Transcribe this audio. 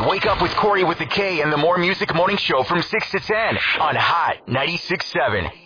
Wake up with Corey with the K and the More Music Morning Show from 6 to 10 on Hot 96.7.